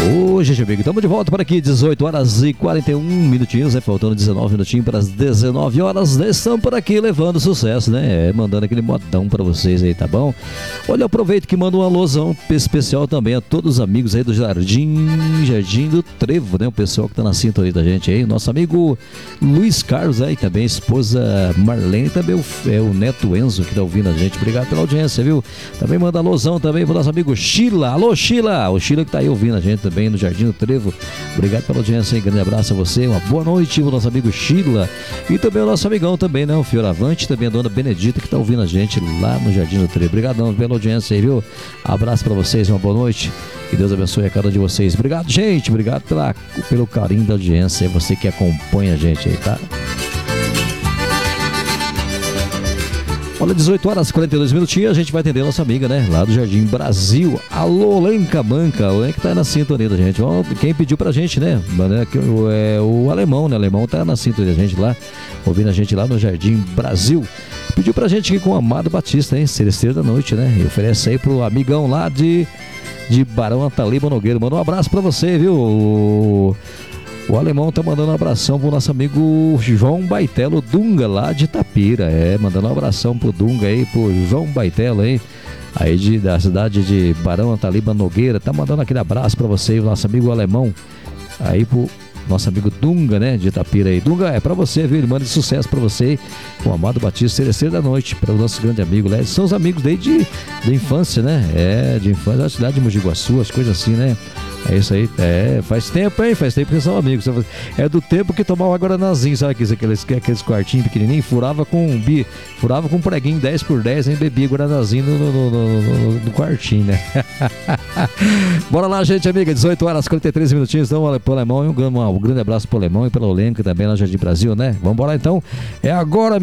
Ô, gente, amigo, estamos de volta por aqui, 18 horas e 41 minutinhos, né? Faltando 19 minutinhos para as 19 horas. Estamos por aqui levando sucesso, né? Mandando aquele modão para vocês aí, tá bom? Olha, aproveito que mando um alusão especial também a todos os amigos aí do Jardim do Trevo, né? O pessoal que tá na sintonia da gente aí. Nosso amigo Luiz Carlos aí também, esposa Marlene, também o neto Enzo que tá ouvindo a gente. Obrigado pela audiência, viu? Também manda alusão também pro nosso amigo Sheila. Alô, Sheila! O Sheila que tá aí ouvindo a gente também no Jardim do Trevo. Obrigado pela audiência aí, grande abraço a você, uma boa noite, o nosso amigo Sheila e também o nosso amigão também, né, o Fioravante, também a dona Benedita que tá ouvindo a gente lá no Jardim do Trevo. Obrigadão pela audiência aí, viu? Abraço pra vocês, uma boa noite, que Deus abençoe a cada um de vocês. Obrigado, gente, obrigado pelo carinho da audiência, é você que acompanha a gente aí, tá? Olha, 18 horas e 42 minutinhos, a gente vai atender a nossa amiga, né? Lá do Jardim Brasil. Alô, Lenca Manca. O Lenca tá na sintonia da gente. Quem pediu pra gente, né? É o Alemão, né? O Alemão tá na sintonia da gente lá, ouvindo a gente lá no Jardim Brasil. Pediu pra gente aqui com o Amado Batista, hein? Celesteiro da Noite, né? E oferece aí pro amigão lá de Barão Ataliba Nogueira. Manda um abraço pra você, viu? O Alemão tá mandando um abração pro nosso amigo João Baitelo Dunga, lá de Itapira. Mandando um abração pro Dunga aí, pro João Baitelo aí da cidade de Barão Ataliba Nogueira. Tá mandando aquele abraço pra você, o nosso amigo Alemão, aí pro nosso amigo Dunga, né, de Itapira aí. Dunga, é pra você, viu? Ele manda de sucesso pra você, com o Amado Batista, Celesteiro da Noite, para o nosso grande amigo, né? São os amigos desde de infância, né? De infância, da cidade de Mogi Guaçu, as coisas assim, né? É isso aí, faz tempo, hein? Faz tempo que são amigos. É do tempo que tomava guaranazinho, sabe? Aqueles quartinhos pequenininhos, furava com um preguinho 10x10, hein? Bebia guaranazinho no quartinho, né? Bora lá, gente, amiga, 18 horas, 43 minutinhos, então, pro Alemão, um grande abraço pro Alemão e pelo Lenca também lá no Jardim Brasil, né? Vamos embora então, é agora,